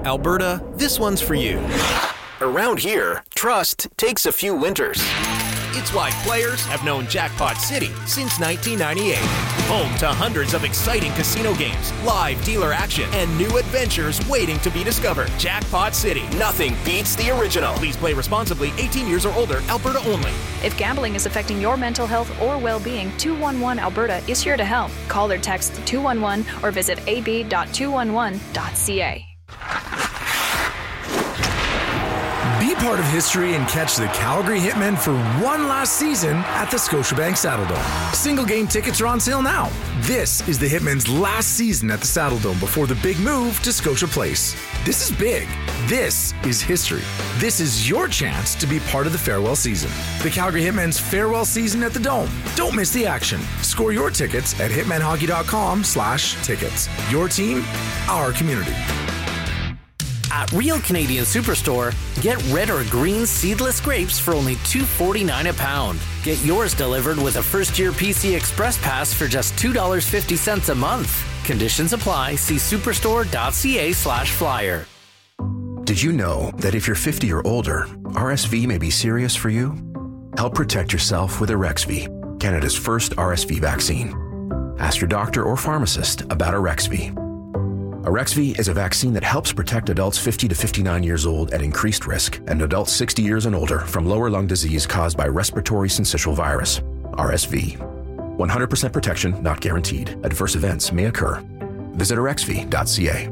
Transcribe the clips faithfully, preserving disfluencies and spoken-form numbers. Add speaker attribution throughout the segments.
Speaker 1: Alberta, this one's for you.
Speaker 2: Around here, trust takes a few winters.
Speaker 1: It's why players have known Jackpot City since nineteen ninety-eight. Home to hundreds of exciting casino games, live dealer action, and new adventures waiting to be discovered. Jackpot City.
Speaker 2: Nothing beats the original.
Speaker 1: Please play responsibly, eighteen years or older, Alberta only.
Speaker 3: If gambling is affecting your mental health or well-being, two one one Alberta is here to help. Call or text two one one or visit a b dot two one one dot c a.
Speaker 4: Be part of history and catch the Calgary Hitmen for one last season at the Scotiabank Saddledome. Single game tickets are on sale now. This is the Hitmen's last season at the Saddledome before the big move to Scotia Place. This is big. This is history. This is your chance to be part of the farewell season. The Calgary Hitmen's farewell season at the Dome. Don't miss the action. Score your tickets at hitmenhockey.com slash tickets. Your team, our community.
Speaker 5: At Real Canadian Superstore, get red or green seedless grapes for only two dollars and forty-nine cents a pound. Get yours delivered with a first-year P C Express Pass for just two dollars and fifty cents a month. Conditions apply. See superstore.ca slash flyer.
Speaker 6: Did you know that if you're fifty or older, R S V may be serious for you? Help protect yourself with Arexvy, Canada's first R S V vaccine. Ask your doctor or pharmacist about Arexvy. Arexvy is a vaccine that helps protect adults fifty to fifty-nine years old at increased risk and adults sixty years and older from lower lung disease caused by respiratory syncytial virus, R S V. one hundred percent protection not guaranteed. Adverse events may occur. Visit arexvy dot c a.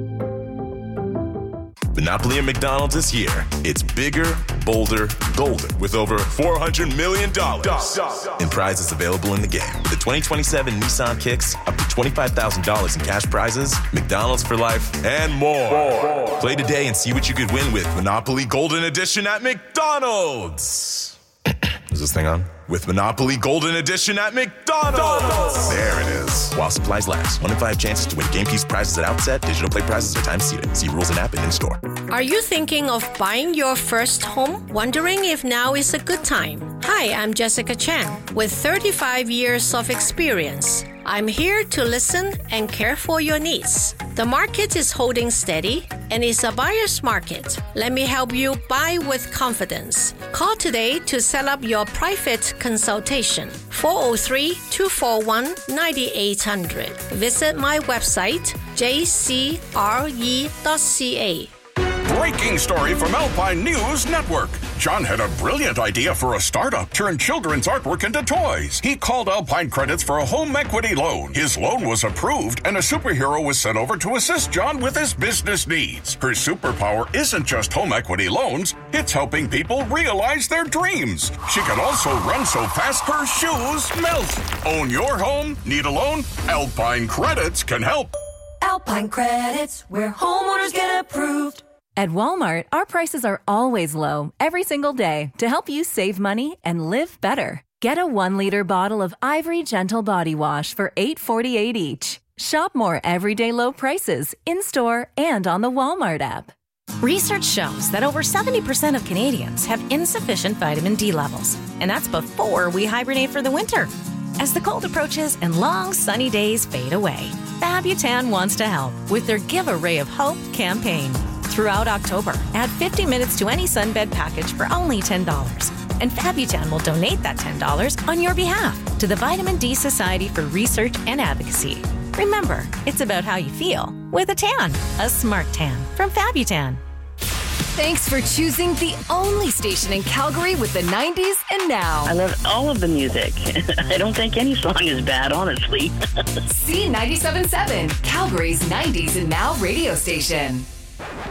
Speaker 7: Monopoly at McDonald's is here. It's bigger, bolder, golden, with over four hundred million dollars in prizes available in the game. With the twenty twenty-seven Nissan Kicks, up to twenty-five thousand dollars in cash prizes, McDonald's for life, and more. more. Play today and see what you could win with Monopoly Golden Edition at McDonald's. Is this thing on? With Monopoly Golden Edition at McDonald's. There it is. While supplies last. One in five chances to win game piece prizes at outset. Digital play prizes are time seated. See rules and app and in-store.
Speaker 8: Are you thinking of buying your first home? Wondering if now is a good time? Hi, I'm Jessica Chan with thirty-five years of experience. I'm here to listen and care for your needs. The market is holding steady and is a buyer's market. Let me help you buy with confidence. Call today to set up your private consultation. four oh three, two four one, nine eight hundred. Visit my website, j c r e dot c a.
Speaker 9: Breaking story from Alpine News Network. John had a brilliant idea for a startup, turn children's artwork into toys. He called Alpine Credits for a home equity loan. His loan was approved, and a superhero was sent over to assist John with his business needs. Her superpower isn't just home equity loans, it's helping people realize their dreams. She can also run so fast her shoes melt. Own your home? Need a loan? Alpine Credits can help.
Speaker 10: Alpine Credits, where homeowners get approved.
Speaker 11: At Walmart, our prices are always low, every single day, to help you save money and live better. Get a one-liter bottle of Ivory Gentle Body Wash for eight dollars and forty-eight cents each. Shop more everyday low prices in-store and on the Walmart app.
Speaker 12: Research shows that over seventy percent of Canadians have insufficient vitamin D levels, and that's before we hibernate for the winter. As the cold approaches and long sunny days fade away, Fabutan wants to help with their Give a Ray of Hope campaign. Throughout October, add fifty minutes to any sunbed package for only ten dollars. And Fabutan will donate that ten dollars on your behalf to the Vitamin D Society for Research and Advocacy. Remember, it's about how you feel with a tan, a smart tan from Fabutan.
Speaker 13: Thanks for choosing the only station in Calgary with the nineties and now.
Speaker 14: I love all of the music. I don't think any song is bad, honestly.
Speaker 13: C ninety-seven point seven, Calgary's nineties and now radio station.